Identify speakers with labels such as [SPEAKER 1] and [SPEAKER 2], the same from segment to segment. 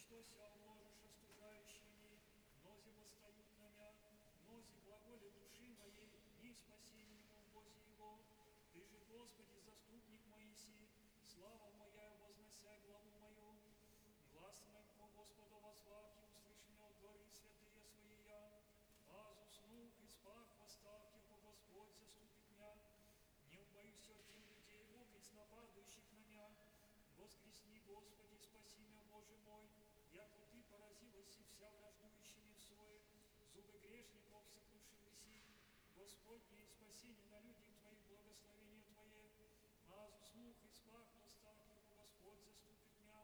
[SPEAKER 1] что ся уложишь остужающими, нози восстают на мя, нози глаголи души моей, ни спасение ему в Бозе его. Ты же, Господи, заступник Моисей, слава моя, вознося главу мою. Глаз моим по Господу возвах, и услышь меня от горы святые свои я. Азус нух и спах восстав, его Господь заступит меня. Не убоюсь от тем людей, окрест нападающих на меня. Воскресни, Господи, спаси меня, Боже мой, яко Ты поразилась и вся враждующими в свое, зубы грешников сокрушились. Господне, спасение на людях Твоих, благословение Твое. Азус нух и спах восстав, его Господь заступит меня.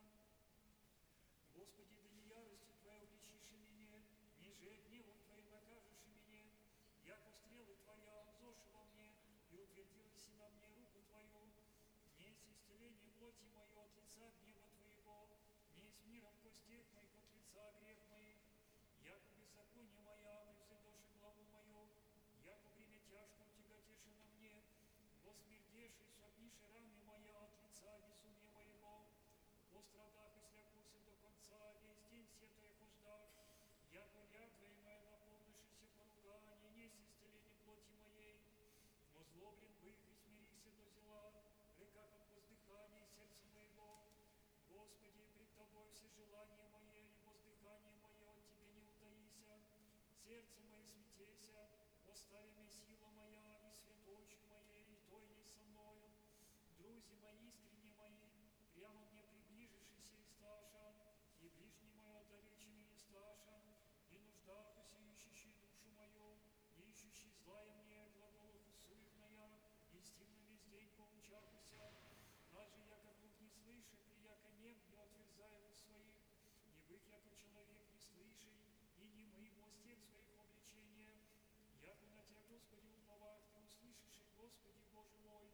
[SPEAKER 1] Господи, да не яростью Твоей обличишь меня, ниже гневом Твоим накажешь меня, яко стрелы Твоя взоши во мне, и утвердилась на мне руку Твою. Не есть исцеление плоти мое от лица гнева Твоего, не есть миром костей моих от лица грех моих, яко беззаконие моя превзойдоши главу мою, яко бремя тяжко утяготеши на мне, восмердеши, согниши раны моя от лица безумия моего. По страдах и слякуся до конца, весь день сетая хуждах, яко лятвая моя наполнившися поругание, несть исцеление плоти моей. Озлоблен бых и смирися до зела, река как воздыхание сердца моего. Господи, пред Тобой все желания мои, и воздыхание мое от Тебе не утаися. Сердце мое смятеся, остави мне сила моя, и светочи моей, и той не со мною. Друзья мои, искренние мои, прямо мне приближившийся и сташа, и ближний мой отдалече меня сташа, и нуждах ищущий душу мою, и ищущий злая мне, глаголах суетная, и стимно весь день поучахуся, даже яко глух не слышит, и яко нем не отверзаю своих, и бых яко человек не слышит, и не мы в мостек своих обличения, яко на Тебя, Господи, уповах, Ты услышишь, и Господи, Боже мой,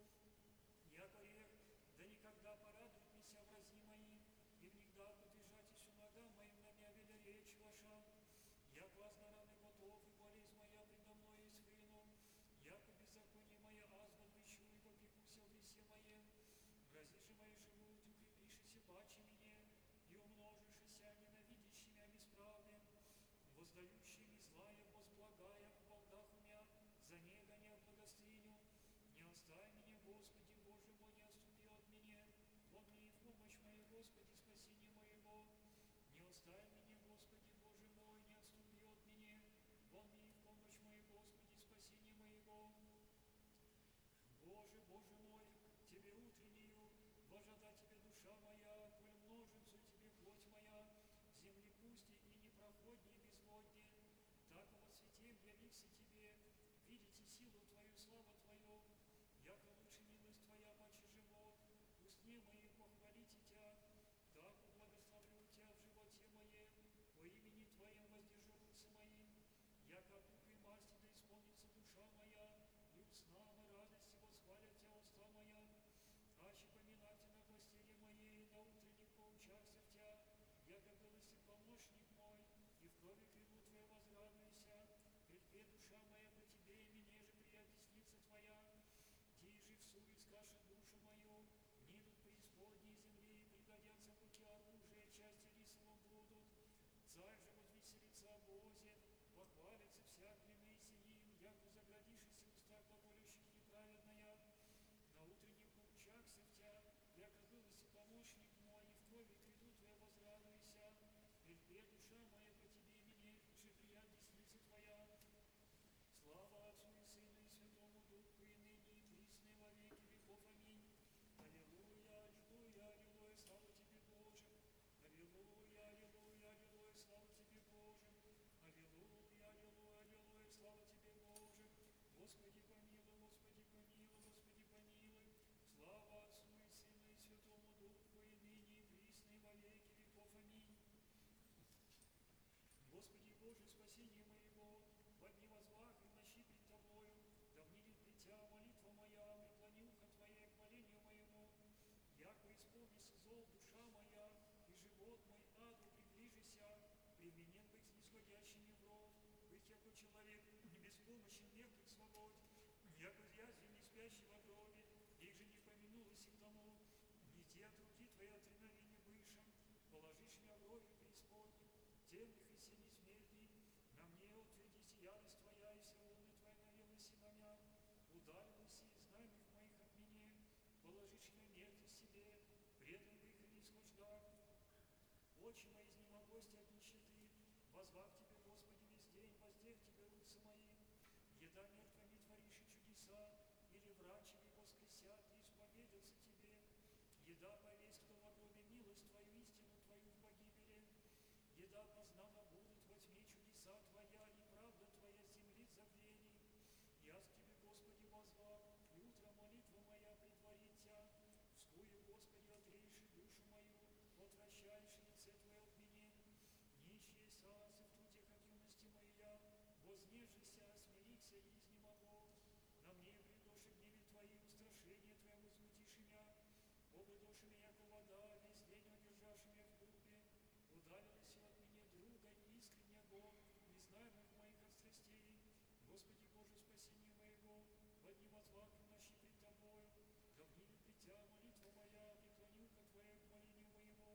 [SPEAKER 1] яко рех, да никогда порадует меня врази мои, и внегда подвижать еще ногам моим на меня веля речь ваша, яко ознараны готов, и болезнь моя предо мной есть выну, яко беззаконие моя аз возвещу, и попекуся в гресе моем, грози же моей живут, укрепишися паче мне, и умножишися ненавидящими меня бесправием, воздающими злая, возблагая в волдах у меня, за негоня благостыню. Не оставь меня, Господи, Боже мой, не отступи от меня, вон мне и в помощь моей, Господи, спасение моего. Не оставь меня, Господи, Боже мой, не отступи от меня, вон мне и в помощь моей, Господи, спасение моего. Боже, Боже мой, Тебе утреннюю, вожда Тебе душа моя, коль множится Тебе плоть моя, в земли пусти и непроходней безводнее, так вот святем явился Тебе, видите силу Твою, славу Твою, яко лучше милость Твоя, паче живот, устне мои похвалите Тебя, так благословлю Тебя в животе моем, по имени Твоем воздержу руцы моим, яко от муки и масти да исполнится душа моя, и устна и радости восхвалят Тебя уста моя, аще поминайте на постели моей, на утренних поучахся в Тебя, яко был и помощник мой, и в крови крылу Твоей возрадуйся, предпред душа моя по Тебе, и мне же прия десница Твоя, Ти же в сует скаши душу мою, нидут преисподней земли, пригодятся в руки оружия, части рисовым будут, царь же возвеселится о Бозе, похвалится всякими сиим, яко заградишься уста глаголющих неправедная, на утренних поучахся в Тебя, яко был и помощник мой, и в крови креду Твоя возрадуйся, предпред душа моя по Тебе, и мне же прия десница Твоя. Слава Отцу и Сыну и Святому Духу, и ныне, и присно, и во веки веков. Аминь. Аллилуйя, аллилуйя, аллилуйя, слава Тебе, Боже. Аллилуйя, аллилуйя, аллилуйя, слава Тебе, Боже. Аллилуйя, аллилуйя, аллилуйя, слава Тебе, Боже. Господи, помилуй, Господи, помилуй, Господи, помилуй. Слава Отцу и Сыну и Святому Духу, и ныне, и присно, и во веки веков. Аминь. Господи Боже, спасение моего, во дни возвах и в ночи пред Тобою, да внидит пред Тебя молитва моя, преклони ухо Твое к молению моему, яко исполнится зол душа моя, и живот мой аду приближися, применен быть снисходящими в ров, быть яко человек, не беспомощен век к свободе, яко язви не спящий во гробе, их же не помянулось и к тому, не те труди Твои от реновения бывшим, положишь меня в гробе преисподней, темных и синий смертный, на мне утвердись ярость Твоя, и вся волны Твоя навелась и на меня. Удалилась и знамых моих от меня, положишь я нет в себе, предан бы их и не исхожда. Очи мои изнемогости от нищеты, возвав Тебе, Господи, весь день, воздев Тебе руцы мои. Еда мертвыми творишь и чудеса, или врачи воскресят, и исповедятся Тебе. Еда повесть, кто во гробе милость Твою, истину Твою в погибели. Еда познана будут во тьме чудеса Твоя, и правда Твоя землит забвений. Я к Тебе, Господи, возвал, и утром молитва моя предварит Тя. Вскую, Господи, отреешь душу мою, отвращаешь лице Твое от меня. Нищие сасы в трутях от юности моя, вознежися, смирися и изнемогу. На мне придоши гневе Твои, устрашение Твое возмутишь меня. Обыдоши меня, ко вода, весь день удержашь меня в группе. Удалились от меня друга искреннего, незнаемых моих от страстей. Господи Боже, спасение моего, во дни возвал ночи пред Тобою, ко гневе пред Тя молитва моя, преклоню-ка Твое к молению моему.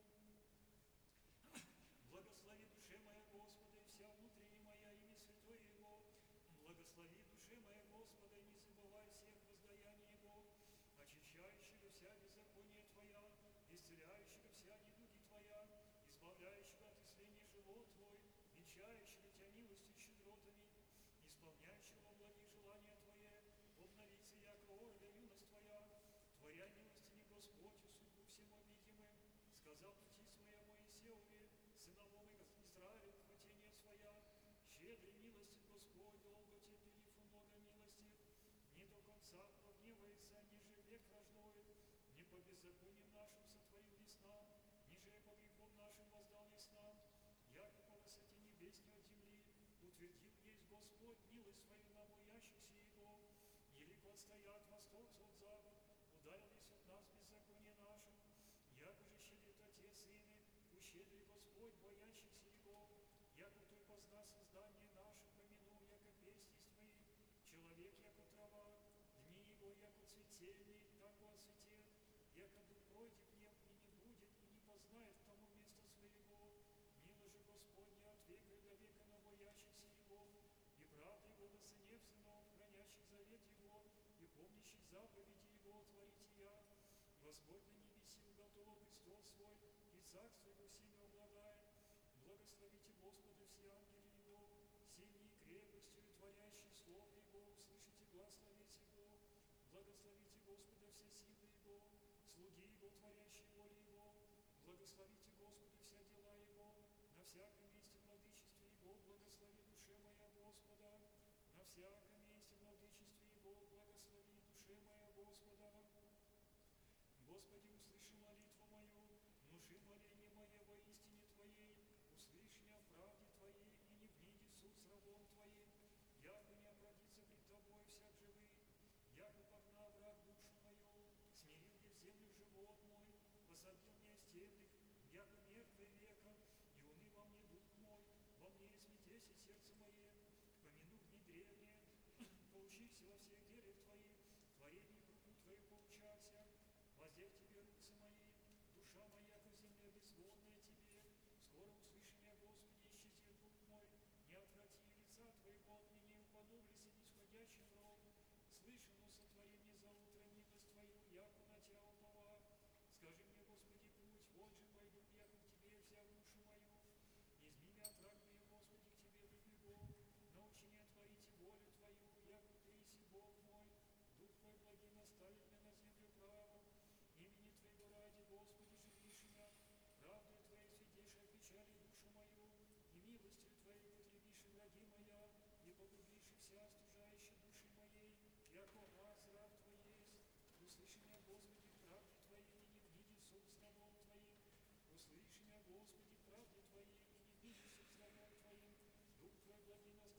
[SPEAKER 1] Благослови душе моя Господа, и вся внутренняя моя, имя святое Его. Благослови душе моя Господа, и не забывай всех воздаяний Его, очищающего вся беззаконие Твоя, исцеляющего вся недуги Твоя, избавляющего от исцеления живот Твой, венчающего Тя милостью и щедротами, исполняющего во благих желания Твое, обновиться яко орда юность Твоя, Творя милостине Господь, судьбу всем обидимым, сказал пути своя Моисееве, сыновом Израиля, хватение своя, щедрый милости Господь, долго терпелив и много милости, не до конца прогневается, ниже век враждует, не по беззакониям нашим сотворил лес нам, ниже по грехам нашим воздал лес нам, яко по высоте небесной от земли, утвердил есть Господь милость свою на боящихся Его, елико отстоят восток от запад, удалились от нас беззаконие нашим, яко же щедрит Отец Сыны, ущедрит Господь боящихся Его, яко той позна создание наше, помянул, яко песни Твои, человек, яко трава, дни Его, яко цветение, тако оцветет, яко дух пройдет в нем и не будет, и не познает тому место своего. Мило же Господня от века до века на боящихся Его, и правда Его до сынев сынов, хранящих завет Его, и помнящих заповеди Его, творите я. Господь на небеси уготовил престол свой, и царство Его всеми обладает. Благословите Господа все ангели Его, сильней крепостью, творящие слово Его, услышите глас словес Его. Благословите Господа все силы Его, слуги Его, творящие волю Его. Благословите Господа вся дела Его, на всяком месте владычестве Его, благослови душе моя Господа. На всяком месте владычестве Его, благослови душе моя Господа. Господи, услыши молитву мою, внуши моление мое во истине Твоей, услышь меня в правде Твоей и не вниди суд с рабом Твоим, яко не оправдится пред Тобой всяк живый, яко погнал враг душу мою, смирил я в землю живот мой, посадил меня стенных, яко мертвый веком, и уны во мне дух мой, во мне смятеся сердце мое, помяну дни древние, поучися во всех делах Твоих, творении руку Твою поучася. Воздев Тебе руцы мои, душа моя ко земле безводная Тебе, скоро услыши меня, Господи, исчези дух мой, не отврати лица Твоего от меня, уподоблися нисходящим рог, слышано сотвори мне за утро милость Твою, яко на Тя упова. Скажи мне, Господи, путь, вот же пойду, яко к Тебе взяв душу мою, изми меня от враг мою, Господи, к Тебе прибегу, научи меня творить волю Твою, яко Ты иси Бог мой, Дух Твой благим наставит меня на землю праву. Имени Твоего ради, Господи, живишь меня, правдой Твоей святейшей опечали душу мою, и милостью Твоей потребишь враги моя, и погубишь вся остужающая души моей, яко аз раб Твой есть. Услыши меня, Господи, в правде Твоей, и не вниди суд с рабом Твоим. Услыши меня, Господи, в правде Твоей, и не вниди суд с рабом Твоим. Дух Твой благий